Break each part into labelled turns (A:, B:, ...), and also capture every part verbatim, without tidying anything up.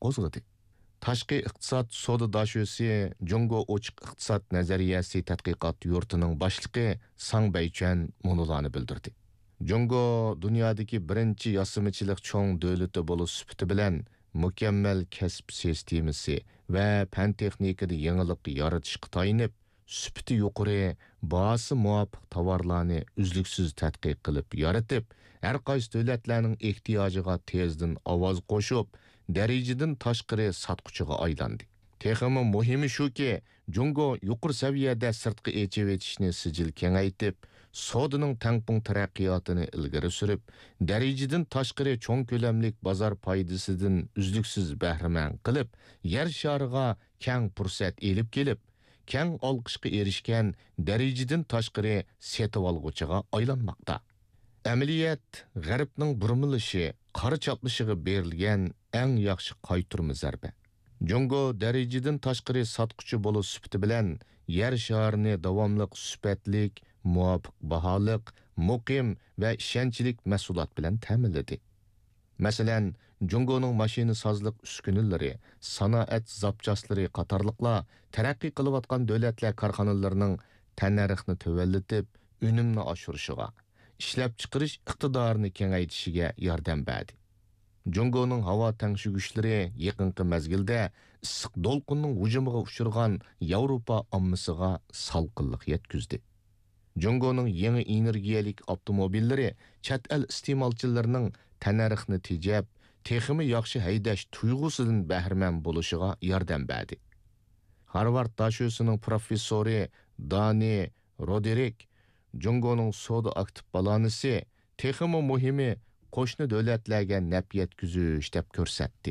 A: qo'zg'adi. Tashqi iqtisod soda dashosi Jungo ochiq iqtisod nazariyasi tadqiqot yurtining boshlig'i Sang Baychuan munulani bildirdi. Jungo dunyodagi birinchi yosimichilik cho'ng davlati bo'lish sifati bilan mukammal kasb sistemasi va fan texnikada yangilik yaratishga tayinib, sifati yuqori, bahasi muvofiq tovarlarni uzluksiz tadqiq qilib yaratib, har qaysi davlatlarning ehtiyojiga tezdan ovoz qo'shib, darajadan tashqari sotquchiga aylandi. Texmi muhimi shuki, Jungo yuqori saviyada sirtqi echib etishni sijil kengaytib, sodaning tangpung taraqqiyotini ilgari surib, darajadan tashqari cho'ng ko'lamlik bozor foydasidan uzluksiz bahramand qilib, yer shariga keng fursat elib kelib, keng olqishga erishgan darajadan tashqari setib olg'uchiga aylanmoqda. Amaliyat g'arbning burmilishi, qora chaplishiga berilgan eng yaxshi qayturma zarba. Jungo darajadan tashqari sotquchi bo'lish sifati bilan yer sharini davomli sifatlik, muvofiq baholiq, muqim va ishonchlik mahsulot bilan ta'minladi. Masalan, Jungoning mashina sozliq uskunalari, sanoat zapchaslari qatorliqlar taraqqiy qilayotgan davlatlar korxonalarining tannarxni tuvallatib, unumni oshirishiga, ishlab chiqarish iqtidorini kengaytishiga yordam berdi. Jungoning havo tangshig'ishlari yaqinqi mezgilda issiq do'lqinning hujumiga uchirgan Yevropa ommasiga salqinlik yetkazdi. Jungoning yangi energiyalik avtomobillari chet el iste'molchilarining tannarxni tejab, texmi yaxshi haydash tuyg'usidan bahramand bo'lishiga yordam berdi. Harvard dashosining professori Dani Roderick Jungoning soda aktiv balanisi texmi muhimi qo'shni davlatlarga naf yetkazish deb ko'rsatdi.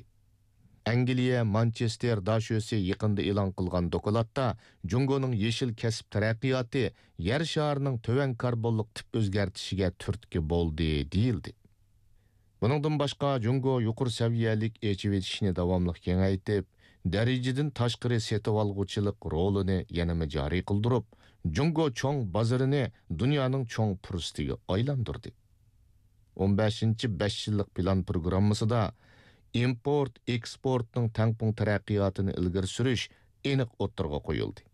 A: Angliya Manchester dashosi yaqinda e'lon qilgan dokladda Jungoning yeshil kasb taraqqiyoti yer sharining to'van karbonlik tip o'zgartishiga turtki bo'ldi deyildi. Buningdan boshqa Jungo yuqori saviyalik echib etishni davomli kengaytib, darajadan tashqari setib olg'uchilik rolini yanama joriy qildirib, Jungo cho'ng bozorini dunyoning cho'ng fursatiga aylantirdi. o'n beshinchi besh yillik plan programmasida import eksportning tangpung taraqqiyotini ilgari surish aniq o'tirg'a qo'yildi.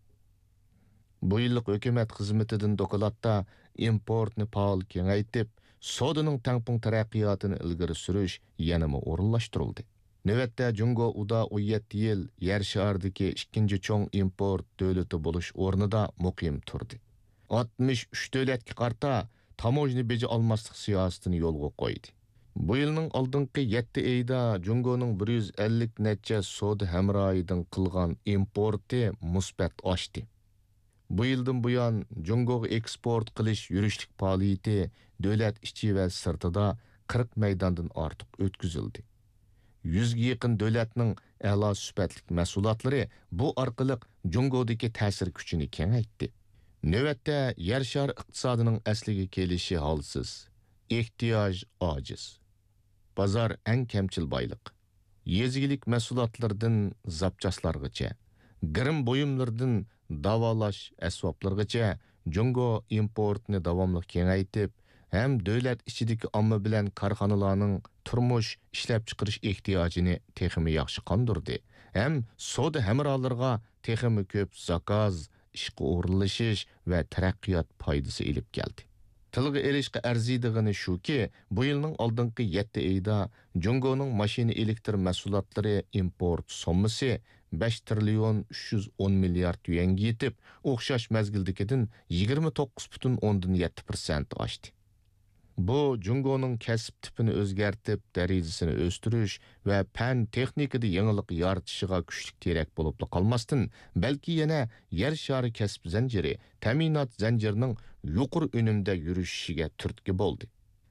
A: Bu yillik hukumat xizmatidan dokladda importni faol kengaytib, sodaning tangpung taraqqiyotini ilgari surish yanama o'rinlashtirildi. Navbatda Jungo uda o'n yetti yil yer sharidagi ikkinchi cho'ng import davlati bo'lish o'rnida muqim turdi. oltmish uch davlatga qarta tamojni beji olmaslik siyosatini yo'lga qo'ydi. Bu yilning oldingi yetti oyda Jungoning bir yuz ellik necha soda hamrohidan qilgan importi musbat oshdi. Bu yildan buyon Jungoga eksport qilish yurishlik faoliyati davlat ichi va sirtida qirq maydondan ortiq o'tkazildi. yuzga yaqin davlatning a'lo sifatli mahsulotlari bu orqali Jungodagi ta'sir kuchini kengaytdi. Navbatda yer shari iqtisodining asliga kelishi holsiz, ehtiyoj ojiz. Bozor eng kamchil boyliq. Yezigilik mahsulotlardan zapchaslargacha, girim buyumlardan davolash asboblargacha Jungo importni davomli kengaytib, ham davlat ichidagi omma bilan korxonalarning turmush ishlab chiqarish ehtiyojini texmi yaxshi qondirdi. Ham soda hamrolarga texmi ko'p zakaz, ishqa o'rinlashish va taraqqiyot foydasi elib keldi. Tilga erishga arziydigini shuki, bu yilning oldingi yetti oyda Jungoning mashina elektr mahsulotlari import sommasi besh trillion uch yuz o'n milliard yuanga yetib, o'xshash mezgildagidan yigirma to'qqiz butun o'ndan yetti prosent oshdi. Bu Jungoning kasb tipini o'zgartib, darajasini o'stirish va fan texnikada yangilik yaratishiga kuchli terak bo'lib qolmasdan, balki yana yer shari kasb zanjiri, ta'minot zanjirining yuqori unumda yurishiga turtki bo'ldi.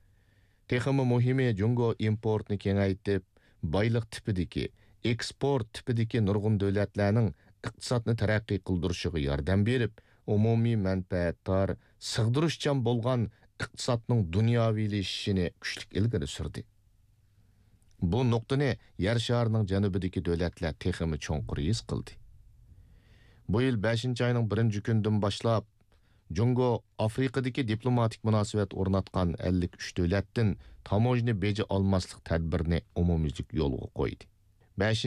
A: Texmi muhimi Jungo importni kengaytib, boylik tipidagi, eksport tipidagi nurg'un davlatlarning iqtisodni taraqqiy qildirishiga yordam berib, umumiy manfaatdor, sig'dirishchan bo'lgan iqtisodning dunyoviylashishini kuchli ilgari surdi. Bu nuqtani yer sharining janubidagi davlatlar texmi cho'nqur his qildi. Bu yil beshinchi oyning birinchi kunidan boshlab Jungo Afrikadagi diplomatik munosabat o'rnatgan ellik uch davlatdan tamojni beji olmaslik tadbirini umumiylik yo'lga qo'ydi.